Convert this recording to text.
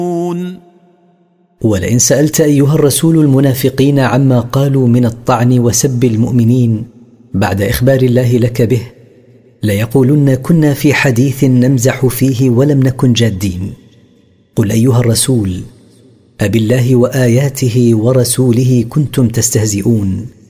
ولئن سألت أيها الرسول المنافقين عما قالوا من الطعن وسب المؤمنين بعد إخبار الله لك به ليقولن كنا في حديث نمزح فيه ولم نكن جادين. قل أيها الرسول أبالله وآياته ورسوله كنتم تستهزئون؟